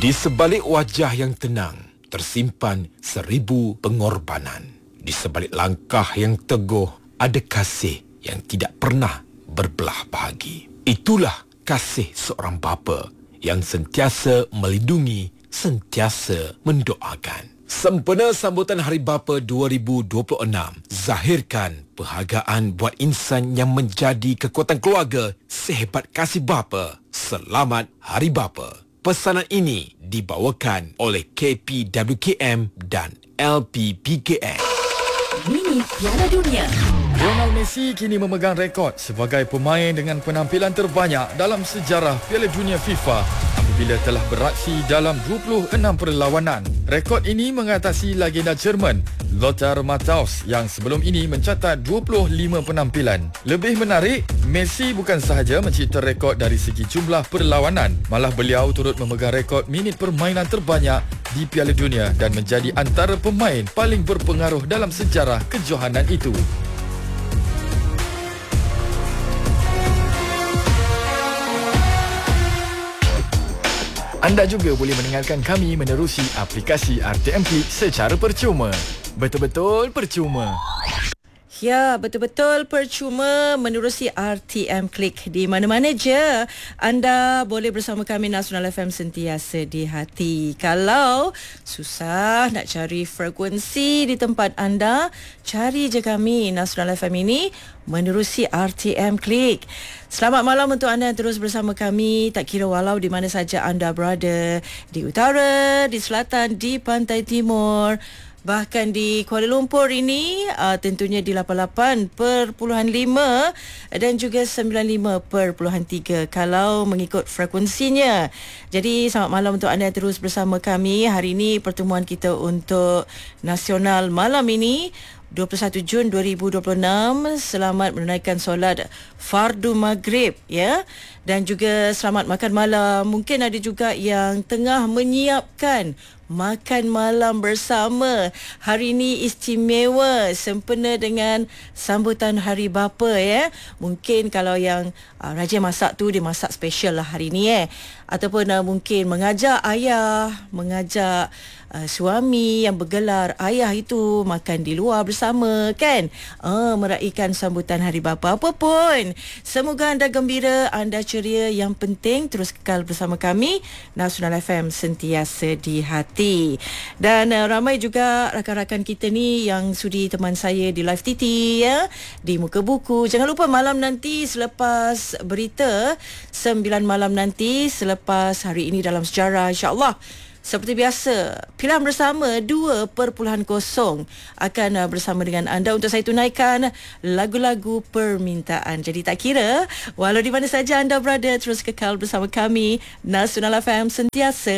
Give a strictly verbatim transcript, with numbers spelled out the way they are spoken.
Di sebalik wajah yang tenang, tersimpan seribu pengorbanan. Di sebalik langkah yang teguh, ada kasih yang tidak pernah berbelah bahagi. Itulah kasih seorang bapa yang sentiasa melindungi, sentiasa mendoakan. Sempena sambutan Hari Bapa dua ribu dua puluh enam, zahirkan perhargaan buat insan yang menjadi kekuatan keluarga sehebat kasih bapa. Selamat Hari Bapa. Pesanan ini dibawakan oleh K P W K M dan L P P K M. Mini Piala Dunia. Lionel Messi kini memegang rekod sebagai pemain dengan penampilan terbanyak dalam sejarah Piala Dunia FIFA apabila telah beraksi dalam dua puluh enam perlawanan. Rekod ini mengatasi legenda Jerman Lothar Matthaus yang sebelum ini mencatat dua puluh lima penampilan. Lebih menarik, Messi bukan sahaja mencipta rekod dari segi jumlah perlawanan, malah beliau turut memegang rekod minit permainan terbanyak di Piala Dunia dan menjadi antara pemain paling berpengaruh dalam sejarah kejohanan itu. Anda juga boleh mendengarkan kami menerusi aplikasi R T M Click secara percuma. Betul-betul percuma. Ya, betul-betul percuma menerusi R T M Click di mana-mana je. Anda boleh bersama kami Nasional F M sentiasa di hati. Kalau susah nak cari frekuensi di tempat anda, cari je kami Nasional F M ini menerusi R T M Click. Selamat malam untuk anda yang terus bersama kami, tak kira walau di mana saja anda berada, di utara, di selatan, di pantai timur, bahkan di Kuala Lumpur ini uh, tentunya di lapan puluh lapan perpuluhan lima dan juga sembilan puluh lima perpuluhan tiga kalau mengikut frekuensinya. Jadi selamat malam untuk anda yang terus bersama kami. Hari ini pertemuan kita untuk Nasional malam ini dua puluh satu Jun dua ribu dua puluh enam. Selamat menunaikan solat fardu maghrib ya, dan juga selamat makan malam. Mungkin ada juga yang tengah menyiapkan makan malam bersama. Hari ini istimewa sempena dengan sambutan Hari Bapa ya. Mungkin kalau yang uh, rajin masak tu, dia masak special lah hari ni eh. Ataupun uh, mungkin mengajak ayah, mengajak uh, suami yang bergelar ayah itu makan di luar bersama kan. Uh, meraihkan sambutan Hari Bapa. Apapun, semoga anda gembira, anda ceria. Yang penting terus kekal bersama kami Nasional F M sentiasa di hati. Dan uh, ramai juga rakan-rakan kita ni yang sudi teman saya di Live T T ya, di Muka Buku. Jangan lupa malam nanti selepas berita, sembilan malam nanti selepas Hari Ini Dalam Sejarah, insya-Allah seperti biasa, pilihan bersama dua perpuluhan kosong akan uh, bersama dengan anda untuk saya tunaikan lagu-lagu permintaan. Jadi tak kira walau di mana saja anda berada, terus kekal bersama kami Nasional F M sentiasa